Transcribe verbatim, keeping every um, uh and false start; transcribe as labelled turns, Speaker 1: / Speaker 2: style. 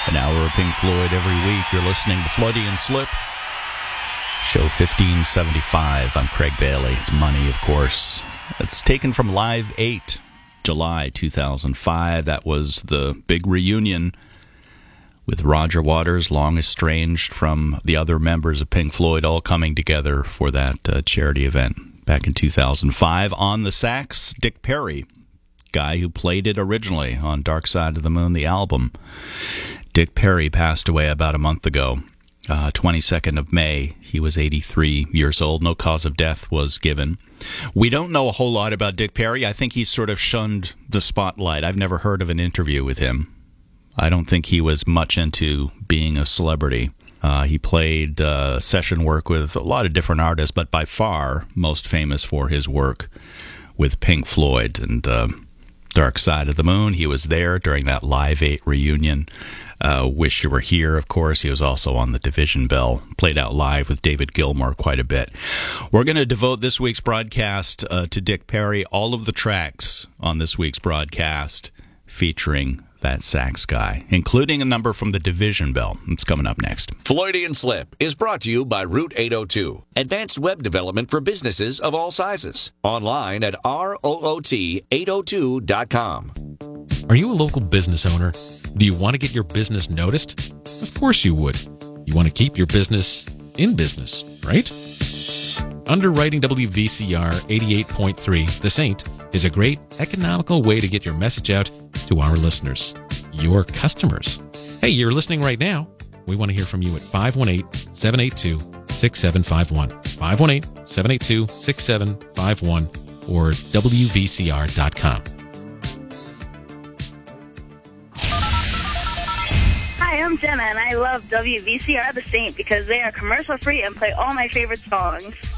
Speaker 1: An hour of Pink Floyd every week. You're listening to Freudian Slip, show fifteen seventy-five. I'm Craig Bailey. It's Money, of course. It's taken from Live eight, July two thousand five. That was the big reunion with Roger Waters, long estranged from the other members of Pink Floyd, all coming together for that uh, charity event back in two thousand five. On the sax, Dick Perry, guy who played it originally on Dark Side of the Moon, the album. Dick Perry passed away about a month ago, uh, twenty-second of May. He was eighty-three years old. No cause of death was given. We don't know a whole lot about Dick Perry. I think he's sort of shunned the spotlight. I've never heard of an interview with him. I don't think he was much into being a celebrity. Uh, he played uh, session work with a lot of different artists, but by far most famous for his work with Pink Floyd and uh, Dark Side of the Moon. He was there during that Live eight reunion. Uh, Wish You Were Here, of course. He was also on the Division Bell, played out live with David Gilmour quite a bit. We're going to devote this week's broadcast uh, to Dick Perry. All of the tracks on this week's broadcast featuring that sax guy, including a number from the Division Bell. It's coming up next.
Speaker 2: Freudian Slip is brought to you by Route eight oh two, advanced web development for businesses of all sizes. Online at root eight oh two dot com.
Speaker 3: Are you a local business owner? Do you want to get your business noticed? Of course you would. You want to keep your business in business, right? Underwriting W V C R eighty-eight point three, The Saint, is a great economical way to get your message out to our listeners, your customers. Hey, you're listening right now. We want to hear from you at five one eight, seven eight two, six seven five one, five one eight, seven eight two, six seven five one, or W V C R dot com.
Speaker 4: Hi, I'm Jenna, and I love W V C R The Saint because they are commercial-free and play all my favorite songs.